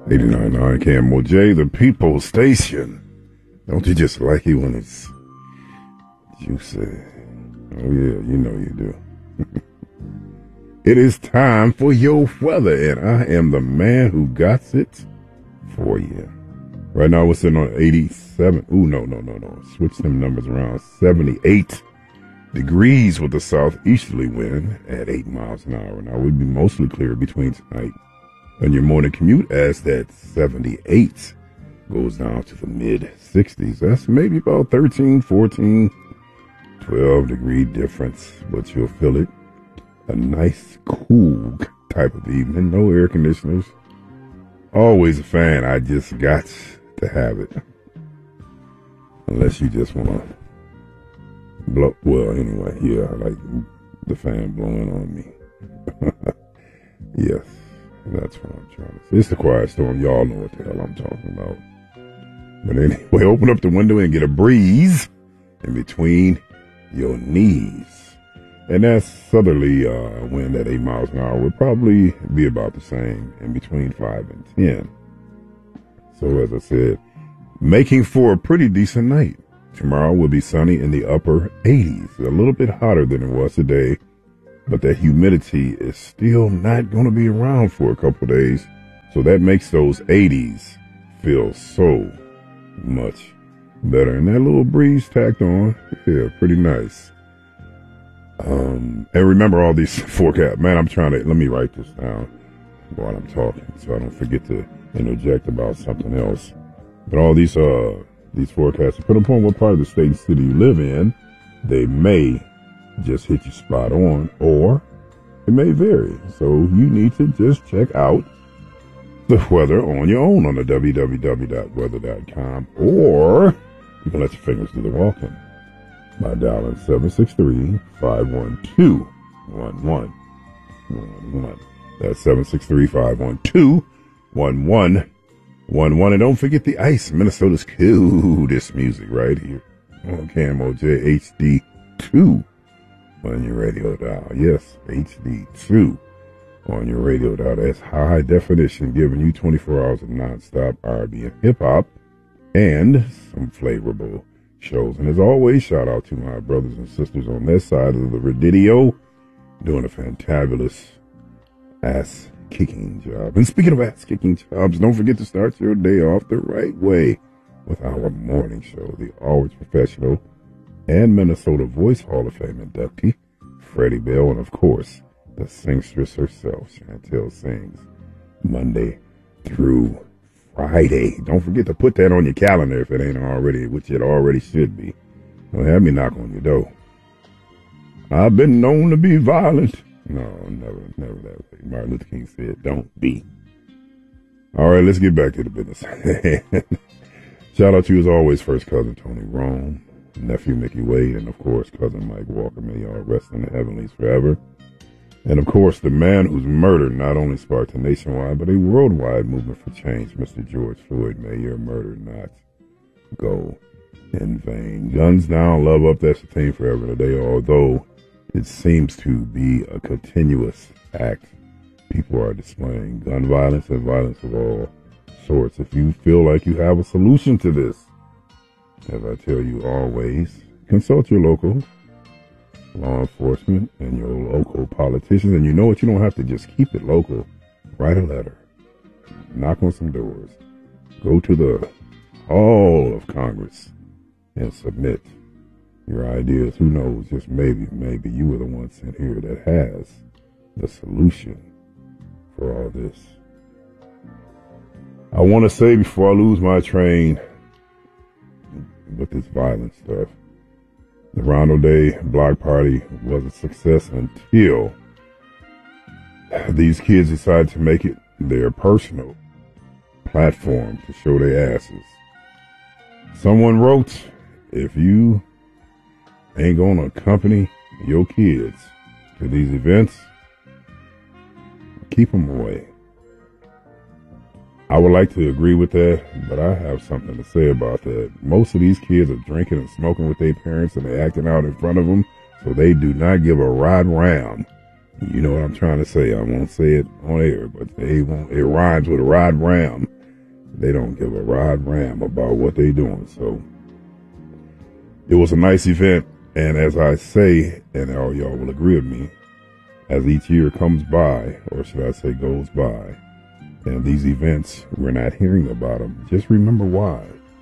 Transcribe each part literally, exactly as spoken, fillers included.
eighty-nine point nine K M O J, the People Station. Don't you just like it when it's juicy? Oh yeah, you know you do. It is time for your weather, and I am the man who got it for you. Right now we're sitting on eighty-seven. Ooh, no, no, no, no. Switch them numbers around. seventy-eight degrees with a southeasterly wind at eight miles an hour. Now we'll be mostly clear between tonight and your morning commute as that seventy-eight goes down to the mid sixties. That's maybe about thirteen, fourteen, twelve degree difference, but you'll feel it. A nice, cool type of evening. No air conditioners. Always a fan. I just got to have it. Unless you just want to blow. Well, anyway, yeah, I like the fan blowing on me. Yes, that's what I'm trying to say. It's the quiet storm. Y'all know what the hell I'm talking about. But anyway, open up the window and get a breeze in between your knees. And that southerly uh, wind at eight miles an hour would probably be about the same in between five and ten. So as I said, making for a pretty decent night. Tomorrow will be sunny in the upper eighties, a little bit hotter than it was today, but that humidity is still not going to be around for a couple of days. So that makes those eighties feel so much better. And that little breeze tacked on, yeah, pretty nice. Um, and remember all these forecasts. Man, I'm trying to, let me write this down while I'm talking so I don't forget to interject about something else. But all these, uh, these forecasts, depending upon what part of the state and city you live in, they may just hit you spot on, or it may vary. So you need to just check out the weather on your own on the w w w dot weather dot com, or you can let your fingers do the walking by dialing seven six three, five one two, one one one one. That's seven six three, five one two, one one one one. And don't forget the ice, Minnesota's coolest music right here on K M O J H D two on your radio dial. Yes, H D two on your radio dial. That's high definition, giving you twenty-four hours of nonstop R and B and hip-hop and some flavorful shows. And as always, shout out to my brothers and sisters on that side of the radio doing a fantabulous ass kicking job. And speaking of ass kicking jobs, don't forget to start your day off the right way with our morning show, the always professional and Minnesota Voice Hall of Fame inductee, Freddie Bell, and of course, the singstress herself, Chantel Sings, Monday through Friday. Don't forget to put that on your calendar if it ain't already, which it already should be. Don't have me knock on your door. I've been known to be violent. No, never, never that way. Martin Luther King said, don't be. All right, let's get back to the business. Shout out to you as always, first cousin Tony Rome, nephew Mickey Wade, and of course, cousin Mike Walker. May y'all rest in the heavenlies forever. And of course, the man whose murder not only sparked a nationwide, but a worldwide movement for change, Mister George Floyd. May your murder not go in vain. Guns down, love up, that's the theme forever today, although it seems to be a continuous act. People are displaying gun violence and violence of all sorts. If you feel like you have a solution to this, as I tell you always, consult your local law enforcement and your local politicians. And you know what? You don't have to just keep it local. Write a letter. Knock on some doors. Go to the Hall of Congress and submit your ideas. Who knows? Just maybe, maybe you were the one sent here that has the solution for all this. I want to say before I lose my train with this violent stuff, the Rondo Day Block Party was a success until these kids decided to make it their personal platform to show their asses. Someone wrote, if you ain't going to accompany your kids to these events, keep them away. I would like to agree with that, but I have something to say about that. Most of these kids are drinking and smoking with their parents, and they're acting out in front of them, so they do not give a ride round. You know what I'm trying to say. I won't say it on air, but they won't. It rhymes with a ride round. They don't give a rod ram about what they're doing. So it was a nice event. And as I say, and all y'all will agree with me, as each year comes by, or should I say goes by, and these events, we're not hearing about them, just remember why.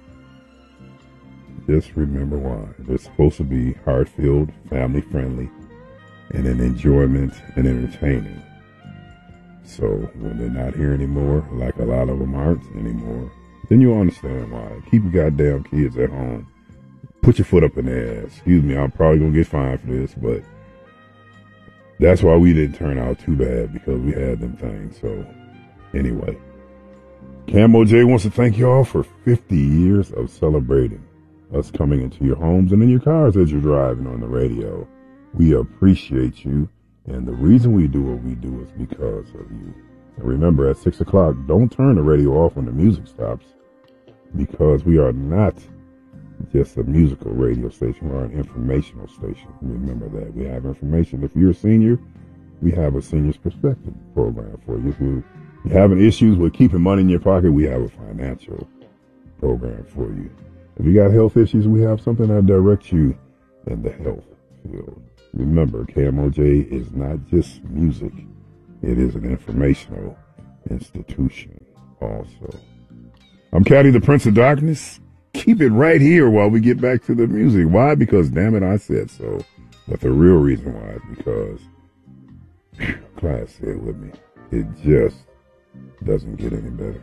Just remember why. They're supposed to be heart-filled, family-friendly, and an enjoyment and entertaining. So when they're not here anymore, like a lot of them aren't anymore, then you'll understand why. Keep your goddamn kids at home. Put your foot up in their ass. Excuse me, I'm probably going to get fined for this, but that's why we didn't turn out too bad, because we had them things. So anyway, Camo J wants to thank y'all for fifty years of celebrating us coming into your homes and in your cars as you're driving on the radio. We appreciate you, and the reason we do what we do is because of you. And remember, at six o'clock, don't turn the radio off when the music stops, because we are not just a musical radio station. We're an informational station. Remember that. We have information. If you're a senior, we have a senior's perspective program for you. If you're having issues with keeping money in your pocket, we have a financial program for you. If you got health issues, we have something that directs you in the health field. Remember, K M O J is not just music. It is an informational institution also. I'm Caddy, the Prince of Darkness. Keep it right here while we get back to the music. Why? Because, damn it, I said so. But the real reason why is because, whew, class said with me, it just doesn't get any better.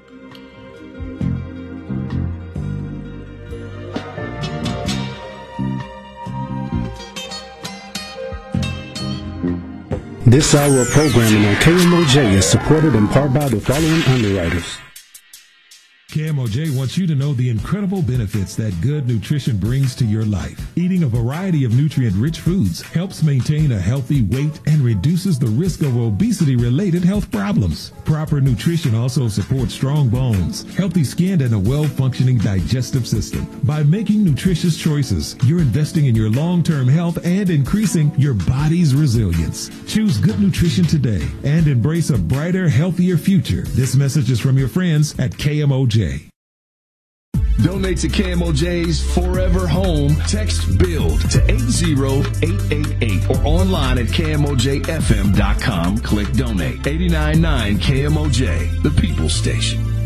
This hour of programming on K M O J is supported in part by the following underwriters. K M O J wants you to know the incredible benefits that good nutrition brings to your life. Eating a variety of nutrient-rich foods helps maintain a healthy weight and reduces the risk of obesity-related health problems. Proper nutrition also supports strong bones, healthy skin, and a well-functioning digestive system. By making nutritious choices, you're investing in your long-term health and increasing your body's resilience. Choose good nutrition today and embrace a brighter, healthier future. This message is from your friends at K M O J. Donate to K M O J's Forever Home. Text BUILD to eight zero eight eight eight or online at K M O J F M dot com. Click donate. eighty-nine point nine K M O J, the People's Station.